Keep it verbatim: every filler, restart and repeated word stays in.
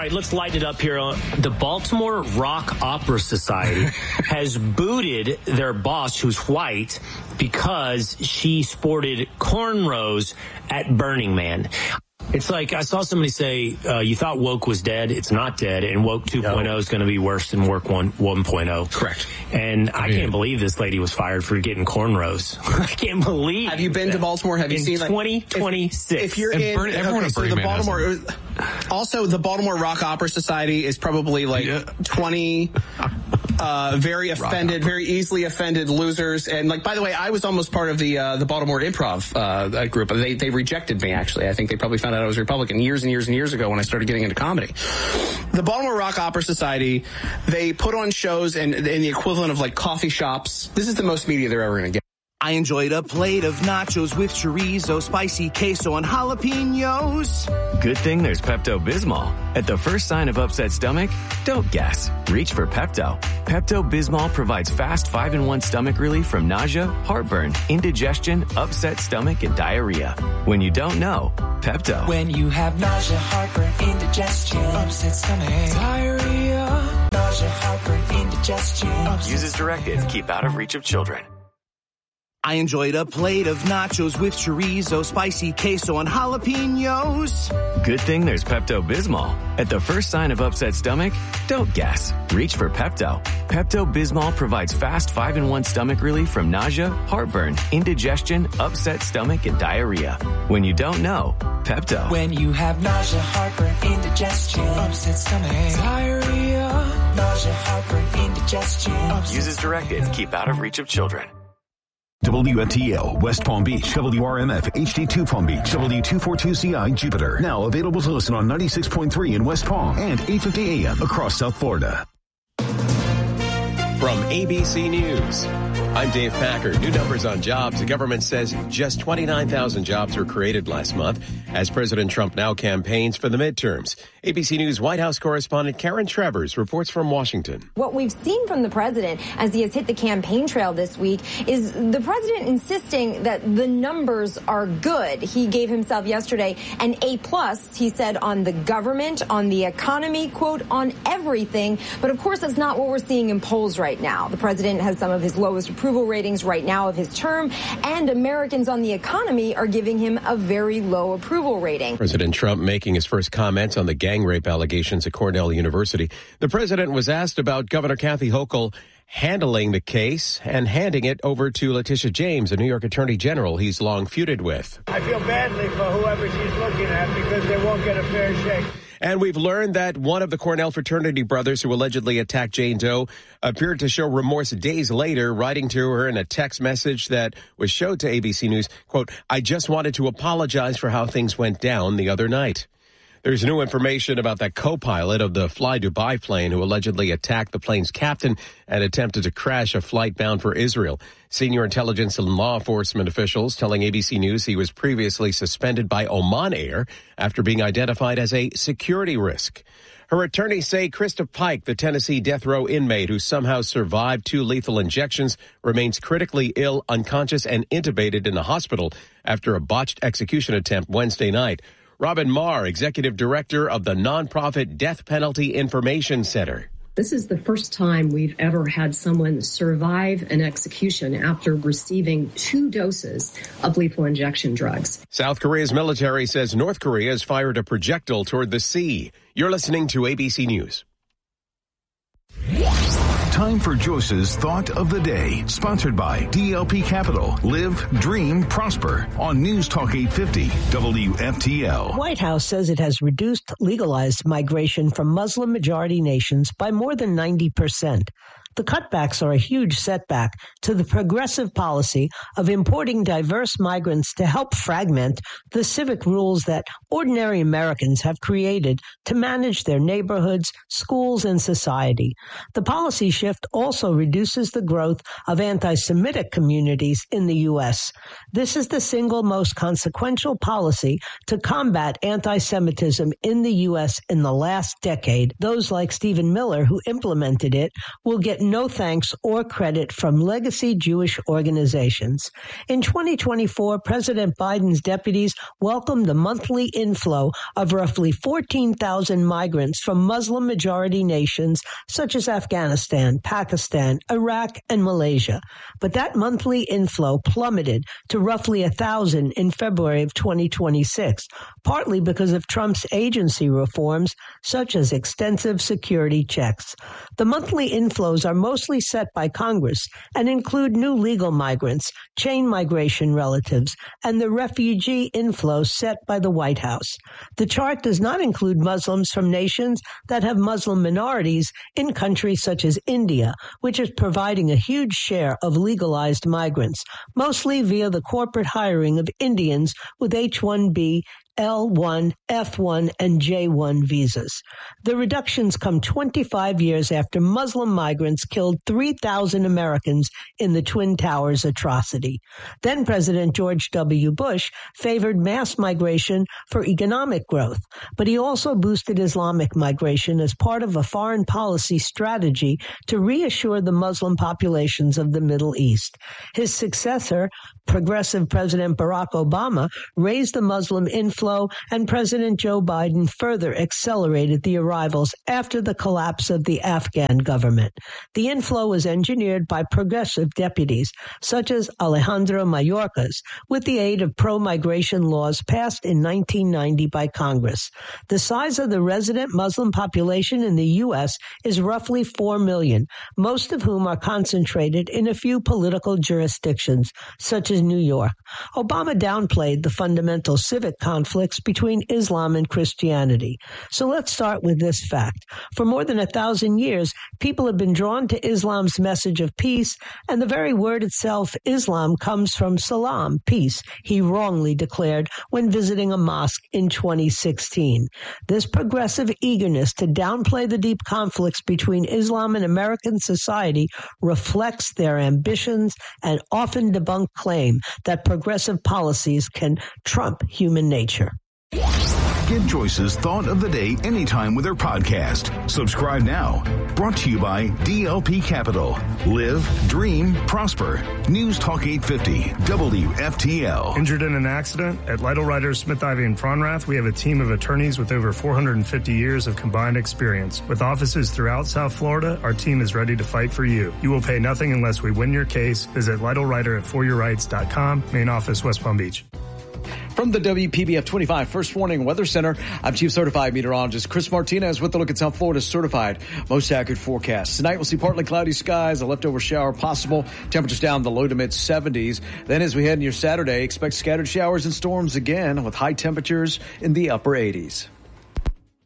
right, let's lighten it up here. The Baltimore Rock Opera Society has booted their boss, who's white, because she sported cornrows at Burning Man. It's like I saw somebody say, uh, you thought woke was dead. It's not dead. And woke two point oh is going to be worse than woke one point oh. Correct. And I can't believe this lady was fired for getting cornrows. I can't believe. Have you been that. to Baltimore? Have you in seen like twenty twenty-six? If, if you're and in, Burn, everyone okay, so in the Burning Man Baltimore, also the Baltimore Rock Opera Society is probably like yeah. twenty uh, very offended, very easily offended losers. And like, by the way, I was almost part of the uh, the Baltimore Improv uh, group. They they rejected me actually. I think they probably found out I was Republican years and years and years ago when I started getting into comedy. The Baltimore Rock Opera Society, they put on shows in, in the equivalent of like coffee shops. This is the most media they're ever going to get. I enjoyed a plate of nachos with chorizo, spicy queso, and jalapenos. Good thing there's Pepto-Bismol. At the first sign of upset stomach, don't guess. Reach for Pepto. Pepto-Bismol provides fast five in one stomach relief from nausea, heartburn, indigestion, upset stomach, and diarrhea. When you don't know, Pepto. When you have nausea, heartburn, indigestion, upset stomach, diarrhea, nausea, heartburn, indigestion. Use as directed. Keep out of reach of children. I enjoyed a plate of nachos with chorizo, spicy queso, and jalapenos. Good thing there's Pepto-Bismol. At the first sign of upset stomach, don't guess. Reach for Pepto. Pepto-Bismol provides fast five in one stomach relief from nausea, heartburn, indigestion, upset stomach, and diarrhea. When you don't know, Pepto. When you have nausea, heartburn, indigestion, upset stomach, diarrhea, nausea, heartburn, indigestion. Use as directed. Keep out of reach of children. W F T L, West Palm Beach, W R M F, H D two Palm Beach, W two forty-two C I, Jupiter. Now available to listen on ninety-six point three in West Palm and eight fifty A M across South Florida. From A B C News, I'm Dave Packer. New numbers on jobs. The government says just twenty-nine thousand jobs were created last month as President Trump now campaigns for the midterms. A B C News White House correspondent Karen Travers reports from Washington. What we've seen from the president as he has hit the campaign trail this week is the president insisting that the numbers are good. He gave himself yesterday an A plus, he said, on the government, on the economy, quote, on everything. But of course, that's not what we're seeing in polls right now. The president has some of his lowest approval ratings right now of his term, and Americans on the economy are giving him a very low approval rating. President Trump making his first comments on the gang rape allegations at Cornell University. The president was asked about Governor Kathy Hochul handling the case and handing it over to Letitia James, a New York Attorney General he's long feuded with. I feel badly for whoever she's looking at because they won't get a fair shake. And we've learned that one of the Cornell fraternity brothers who allegedly attacked Jane Doe appeared to show remorse days later, writing to her in a text message that was showed to A B C News, quote, "I just wanted to apologize for how things went down the other night." There's new information about that co-pilot of the Fly Dubai plane who allegedly attacked the plane's captain and attempted to crash a flight bound for Israel. Senior intelligence and law enforcement officials telling A B C News he was previously suspended by Oman Air after being identified as a security risk. Her attorneys say Krista Pike, the Tennessee death row inmate who somehow survived two lethal injections, remains critically ill, unconscious, and intubated in the hospital after a botched execution attempt Wednesday night. Robin Marr, executive director of the nonprofit Death Penalty Information Center. This is the first time we've ever had someone survive an execution after receiving two doses of lethal injection drugs. South Korea's military says North Korea has fired a projectile toward the sea. You're listening to A B C News. Time for Joyce's Thought of the Day, sponsored by D L P Capital. Live, dream, prosper on News Talk eight fifty W F T L. White House says it has reduced legalized migration from Muslim-majority nations by more than ninety percent. The cutbacks are a huge setback to the progressive policy of importing diverse migrants to help fragment the civic rules that ordinary Americans have created to manage their neighborhoods, schools, and society. The policy shift also reduces the growth of anti-Semitic communities in the U S. This is the single most consequential policy to combat anti-Semitism in the U S in the last decade. Those like Stephen Miller, who implemented it, will get no thanks or credit from legacy Jewish organizations. In twenty twenty-four, President Biden's deputies welcomed the monthly inflow of roughly fourteen thousand migrants from Muslim-majority nations such as Afghanistan, Pakistan, Iraq, and Malaysia. But that monthly inflow plummeted to roughly one thousand in February of twenty twenty-six, partly because of Trump's agency reforms, such as extensive security checks. The monthly inflows are mostly set by Congress and include new legal migrants, chain migration relatives, and the refugee inflow set by the White House. The chart does not include Muslims from nations that have Muslim minorities in countries such as India, which is providing a huge share of legalized migrants, mostly via the corporate hiring of Indians with H one B, L one, F one, and J one visas. The reductions come twenty-five years after Muslim migrants killed three thousand Americans in the Twin Towers atrocity. Then President George W. Bush favored mass migration for economic growth, but he also boosted Islamic migration as part of a foreign policy strategy to reassure the Muslim populations of the Middle East. His successor, progressive President Barack Obama, raised the Muslim influence, and President Joe Biden further accelerated the arrivals after the collapse of the Afghan government. The inflow was engineered by progressive deputies, such as Alejandro Mayorkas, with the aid of pro-migration laws passed in nineteen ninety by Congress. The size of the resident Muslim population in the U S is roughly four million, most of whom are concentrated in a few political jurisdictions, such as New York. Obama downplayed the fundamental civic conflicts between Islam and Christianity. So let's start with this fact. For more than a thousand years, people have been drawn to Islam's message of peace, and the very word itself, Islam, comes from salam, peace, he wrongly declared when visiting a mosque in twenty sixteen. This progressive eagerness to downplay the deep conflicts between Islam and American society reflects their ambitions and often debunked claim that progressive policies can trump human nature. Get Joyce's Thought of the Day anytime with her podcast. Subscribe now. Brought to you by D L P Capital. Live, dream, prosper. News Talk eight fifty, W F T L. Injured in an accident? At Lytle Writers, Smith, Ivey, and Fronrath, we have a team of attorneys with over four hundred fifty years of combined experience. With offices throughout South Florida, our team is ready to fight for you. You will pay nothing unless we win your case. Visit Lytle Writer at for your rights dot com. Main office, West Palm Beach. From the W P B F twenty-five First Warning Weather Center, I'm Chief Certified Meteorologist Chris Martinez with a look at South Florida's certified most accurate forecast. Tonight we'll see partly cloudy skies, a leftover shower possible, temperatures down the low to mid seventies. Then as we head into your Saturday, expect scattered showers and storms again with high temperatures in the upper eighties.